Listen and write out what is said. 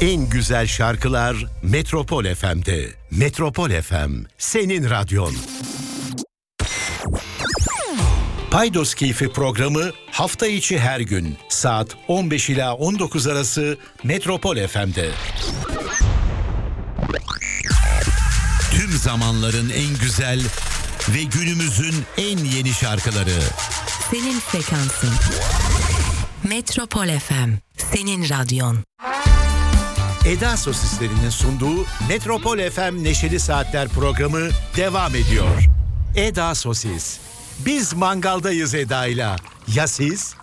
En güzel şarkılar Metropol FM'de. Metropol FM, senin radyon. Paydos Keyfi programı hafta içi her gün saat 15 ila 19 arası Metropol FM'de. Tüm zamanların en güzel ve günümüzün en yeni şarkıları. Senin frekansın. Metropol FM, senin radyon. Eda Sosislerinin sunduğu Metropol FM Neşeli Saatler programı devam ediyor. Eda Sosis. Biz mangaldayız Eda'yla. Ya siz?